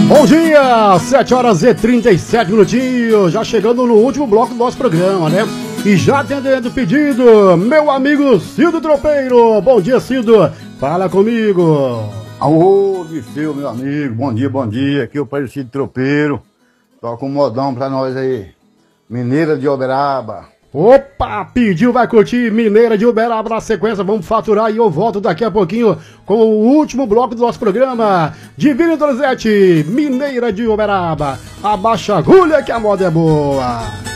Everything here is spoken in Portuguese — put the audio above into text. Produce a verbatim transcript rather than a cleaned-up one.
Bom dia, sete horas e trinta e sete minutinhos, já chegando no último bloco do nosso programa, né? E já atendendo o pedido, meu amigo Cido Tropeiro. Bom dia, Cido, fala comigo. Alô, Disseu, meu amigo, bom dia, bom dia, aqui é o Pai Cido Tropeiro. Toca um modão pra nós aí, Mineira de Uberaba. Opa, pediu, vai curtir Mineira de Uberaba na sequência, vamos faturar e eu volto daqui a pouquinho com o último bloco do nosso programa. Divino Donizete, Mineira de Uberaba, abaixa a agulha que a moda é boa.